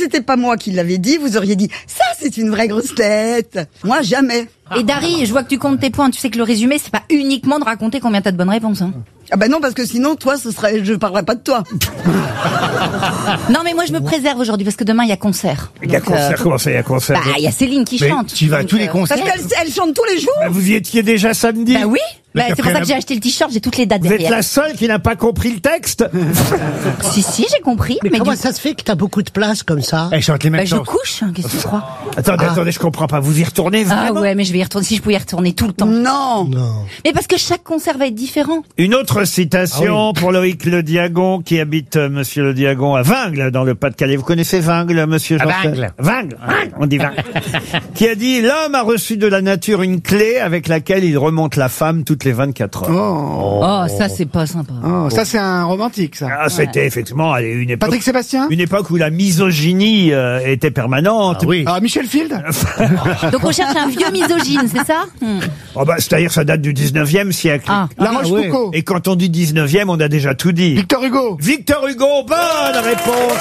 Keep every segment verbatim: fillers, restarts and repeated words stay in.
c'était pas moi qui l'avais dit, vous auriez dit « ça, c'est une vraie grosse tête ». Moi, jamais. Et Dari, je vois que tu comptes tes points. Tu sais que le résumé, c'est pas uniquement de raconter combien t'as de bonnes réponses. Hein. Ah bah non, parce que sinon, toi, ce serait, je parlerais pas de toi. Non, mais moi, je me préserve aujourd'hui parce que demain, il y a concert. Il y a concert, euh, comment ça, il y a concert? Bah, il y a Céline qui Mais chante. tu vas à tous les concerts. Parce qu'elle elle chante tous les jours. Bah, vous y étiez déjà samedi? Bah oui. Bah, c'est pour ça après, que j'ai acheté le t-shirt, j'ai toutes les dates Vous derrière. êtes la seule qui n'a pas compris le texte? Si, si, j'ai compris. Mais, Mais comment du... ça se fait que t'as beaucoup de place comme ça? Elle chante les mêmes bah, je chansons. couche, hein, qu'est-ce que tu crois? Attendez, Ah. attendez, je comprends pas. Vous y retournez Ah vraiment? ouais, mais je vais y retourner. Si je pouvais y retourner tout le temps. Non. Non. Mais parce que chaque concert va être différent. Une autre citation pour Loïc Le Diagon, qui habite, euh, monsieur Le Diagon, à Vingles, dans le Pas-de-Calais. Vous connaissez Vingles, monsieur À Jean Vingles. Vingles. Vingles, on dit Vingles. Qui a dit, l'homme a reçu de la nature une clé avec laquelle il remonte la femme toutes les vingt-quatre heures. Oh, Oh, ça, c'est pas sympa. oh, ça c'est un romantique, ça. Ah, c'était effectivement allez, une époque, Patrick Sébastien. une époque où la misogynie euh, était permanente. Ah oui. Ah, Michel Field. Donc on cherche un vieux misogyne, c'est ça? Hmm. Oh, bah, c'est-à-dire ça date du dix-neuvième siècle. Ah. La Ah, ouais. Rochefoucauld. Et quand on dit dix-neuvième, on a déjà tout dit. Victor Hugo. Victor Hugo, bonne réponse.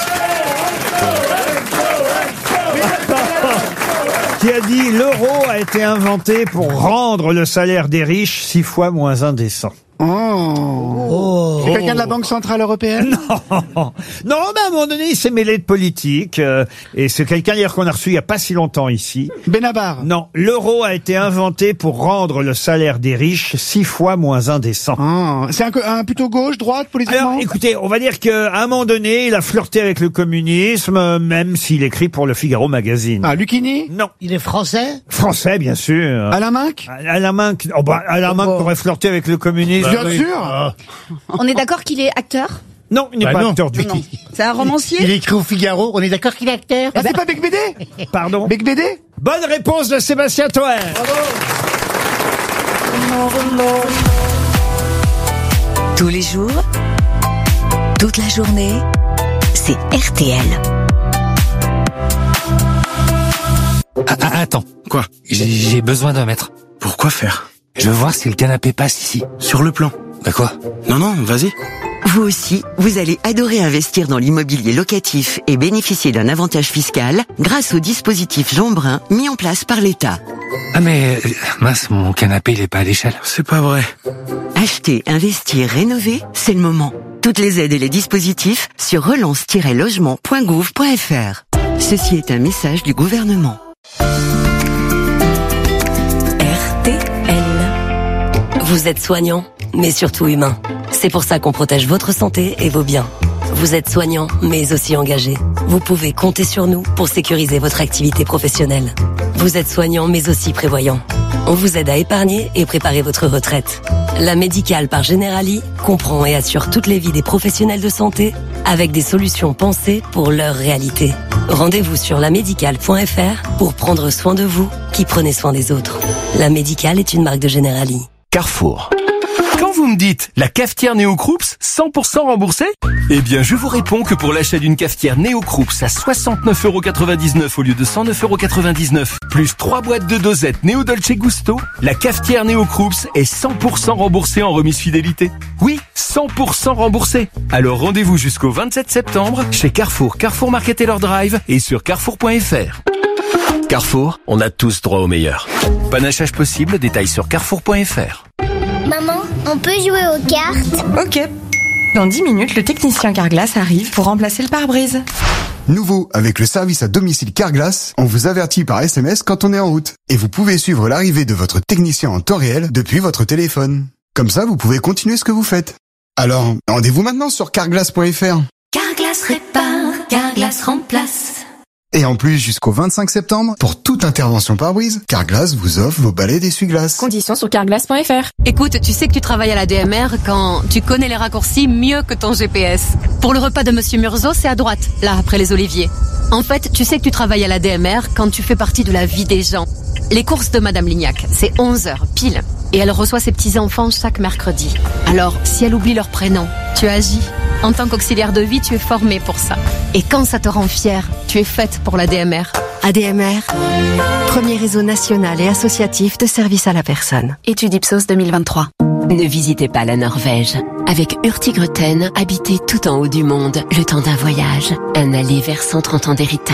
Qui a dit, l'euro a été inventé pour rendre le salaire des riches six fois moins indécent. Oh. C'est quelqu'un de la Banque Centrale Européenne. Non, non, mais à un moment donné, il s'est mêlé de politique. euh, et c'est quelqu'un d'ailleurs qu'on a reçu il y a pas si longtemps ici. Benabar. Non, l'euro a été inventé pour rendre le salaire des riches six fois moins indécent. Oh. C'est un, un plutôt gauche, droite, politiquement. Alors, écoutez, on va dire qu'à un moment donné, il a flirté avec le communisme, euh, même s'il écrit pour le Figaro Magazine. Ah, Lucchini. Non. Il est français? Français, bien sûr. Alain Minc. Alain Minc, oh bah, Alain Minc Oh. aurait flirté avec le communisme. Bien oui. sûr. Ah. On est d'accord qu'il est acteur? Non, il n'est Bah pas non. acteur du Non. tout. C'est un romancier. Il est écrit au Figaro. On est d'accord qu'il est acteur? Ah, c'est pas Bec Bédé. Pardon. Bec Bédé. Bonne réponse de Sébastien Toer. Tous les jours, toute la journée, c'est R T L. Ah, ah, attends. Quoi? J'ai- J'ai besoin d'un mètre. Pourquoi faire? Je veux voir si le canapé passe ici. Sur le plan. Bah quoi? Non, non, vas-y. Vous aussi, vous allez adorer investir dans l'immobilier locatif et bénéficier d'un avantage fiscal grâce au dispositif Jeanbrun mis en place par l'État. Ah mais, euh, mince, mon canapé il est pas à l'échelle. C'est pas vrai. Acheter, investir, rénover, c'est le moment. Toutes les aides et les dispositifs sur relance tiret logement point gouv point f r. Ceci est un message du gouvernement. R T L. Vous êtes soignant, mais surtout humain. C'est pour ça qu'on protège votre santé et vos biens. Vous êtes soignant, mais aussi engagé. Vous pouvez compter sur nous pour sécuriser votre activité professionnelle. Vous êtes soignant, mais aussi prévoyant. On vous aide à épargner et préparer votre retraite. La Médicale par Generali comprend et assure toutes les vies des professionnels de santé avec des solutions pensées pour leur réalité. Rendez-vous sur la médicale point f r pour prendre soin de vous qui prenez soin des autres. La Médicale est une marque de Generali. Carrefour. Quand vous me dites la cafetière Néo Croops cent pour cent remboursée, eh bien je vous réponds que pour l'achat d'une cafetière Néo Croops à soixante-neuf euros quatre-vingt-dix-neuf au lieu de cent neuf euros quatre-vingt-dix-neuf, plus trois boîtes de dosettes Néo Dolce Gusto, la cafetière Néo Croops est cent pour cent remboursée en remise fidélité. Oui, cent pour cent remboursée. Alors rendez-vous jusqu'au vingt-sept septembre chez Carrefour, Carrefour Market Taylor Drive et sur carrefour point f r. Carrefour, on a tous droit au meilleur. Panachage possible, détails sur carrefour point f r. Maman, on peut jouer aux cartes? Ok. Dans dix minutes, le technicien Carglass arrive pour remplacer le pare-brise. Nouveau, avec le service à domicile Carglass, on vous avertit par S M S quand on est en route. Et vous pouvez suivre l'arrivée de votre technicien en temps réel depuis votre téléphone. Comme ça, vous pouvez continuer ce que vous faites. Alors, rendez-vous maintenant sur carglass point f r. Carglass répare, Carglass remplace. Et en plus, jusqu'au vingt-cinq septembre, pour toute intervention pare-brise, Carglass vous offre vos balais d'essuie-glace. Conditions sur carglass point f r. Écoute, tu sais que tu travailles à la D M R quand tu connais les raccourcis mieux que ton G P S. Pour le repas de Monsieur Murzo, c'est à droite, là, après les oliviers. En fait, tu sais que tu travailles à la D M R quand tu fais partie de la vie des gens. Les courses de Madame Lignac, c'est onze heures, pile. Et elle reçoit ses petits-enfants chaque mercredi. Alors, si elle oublie leur prénom, tu agis. En tant qu'auxiliaire de vie, tu es formé pour ça. Et quand ça te rend fière, tu es faite pour la D M R. A D M R, premier réseau national et associatif de services à la personne. Étude Ipsos deux mille vingt-trois. Ne visitez pas la Norvège. Avec Hurtigruten, habitez tout en haut du monde, le temps d'un voyage. Un aller vers cent trente ans d'héritage.